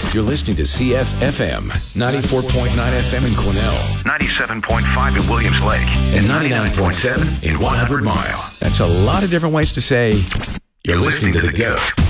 You're listening to CFFM, 94.9 FM in Quesnel, 97.5 in Williams Lake, and 99.7 in 100 Mile. That's a lot of different ways to say you're listening to The Goat.